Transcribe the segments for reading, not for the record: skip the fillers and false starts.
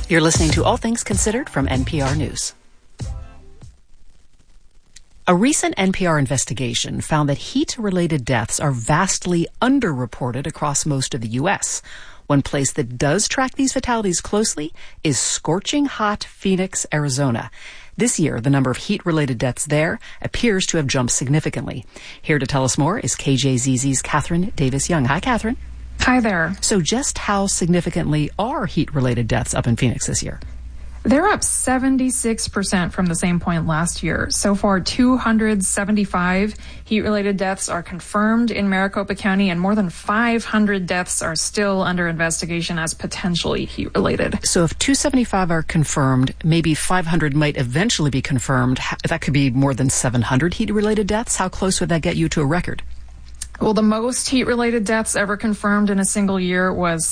You're listening to All Things Considered from NPR News. A recent NPR investigation found that heat-related deaths are vastly underreported across most of the U.S. One place that does track these fatalities closely is scorching hot Phoenix, Arizona. This year, the number of heat-related deaths there appears to have jumped significantly. Here to tell us more is KJZZ's Catherine Davis-Young. Hi, Catherine. Hi there. So just how significantly are heat-related deaths up in Phoenix this year? They're up 76% from the same point last year. So far, 275 heat-related deaths are confirmed in Maricopa County, and more than 500 deaths are still under investigation as potentially heat-related. So if 275 are confirmed, maybe 500 might eventually be confirmed. That could be more than 700 heat-related deaths. How close would that get you to a record? Well, the most heat-related deaths ever confirmed in a single year was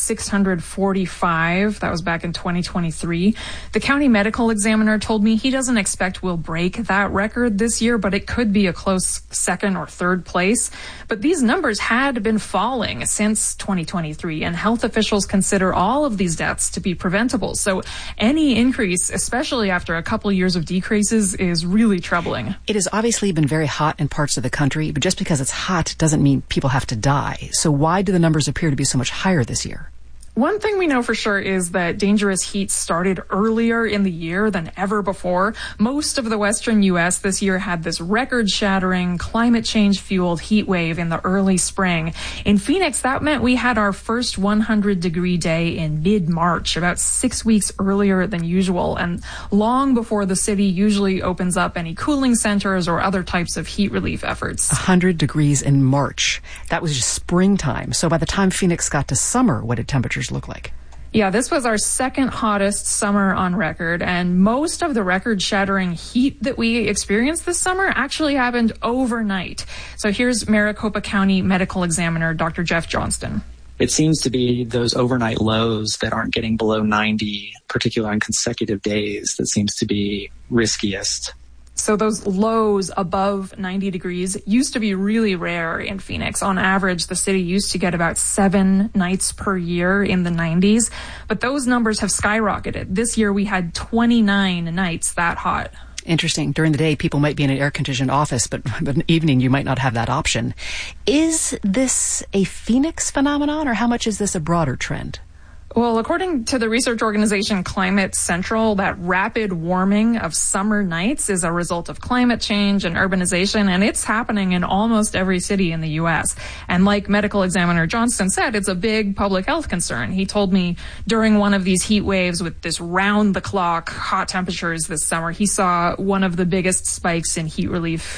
645. That was back in 2023. The county medical examiner told me he doesn't expect we'll break that record this year, but it could be a close second or third place. But these numbers had been falling since 2023, and health officials consider all of these deaths to be preventable. So any increase, especially after a couple years of decreases, is really troubling. It has obviously been very hot in parts of the country, but just because it's hot doesn't mean people have to die. So why do the numbers appear to be so much higher this year? One thing we know for sure is that dangerous heat started earlier in the year than ever before. Most of the western U.S. this year had this record-shattering, climate change-fueled heat wave in the early spring. In Phoenix, that meant we had our first 100-degree day in mid-March, about 6 weeks earlier than usual, and long before the city usually opens up any cooling centers or other types of heat relief efforts. 100 degrees in March. That was just springtime. So by the time Phoenix got to summer, what did temperatures look like? Yeah, this was our second hottest summer on record, and most of the record-shattering heat that we experienced this summer actually happened overnight. So here's Maricopa County medical examiner Dr. Jeff Johnston. It seems to be those overnight lows that aren't getting below 90, particularly on consecutive days, that seems to be riskiest. So those lows above 90 degrees used to be really rare in Phoenix. On average, the city used to get about 7 nights per year in the 90s, but those numbers have skyrocketed. This year, we had 29 nights that hot. Interesting. During the day, people might be in an air-conditioned office, but in the evening, you might not have that option. Is this a Phoenix phenomenon, or how much is this a broader trend? Well, according to the research organization Climate Central, that rapid warming of summer nights is a result of climate change and urbanization, and it's happening in almost every city in the U.S. And like medical examiner Johnston said, it's a big public health concern. He told me during one of these heat waves with this round-the-clock hot temperatures this summer, he saw one of the biggest spikes in heat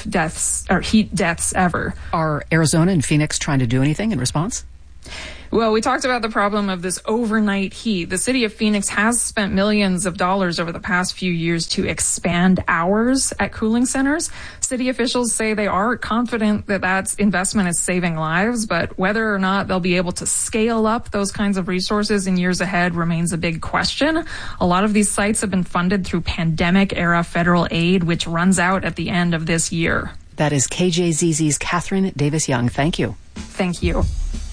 deaths ever. Are Arizona and Phoenix trying to do anything in response? Well, we talked about the problem of this overnight heat. The city of Phoenix has spent millions of dollars over the past few years to expand hours at cooling centers. City officials say they are confident that that investment is saving lives, but whether or not they'll be able to scale up those kinds of resources in years ahead remains a big question. A lot of these sites have been funded through pandemic-era federal aid, which runs out at the end of this year. That is KJZZ's Catherine Davis-Young. Thank you. Thank you.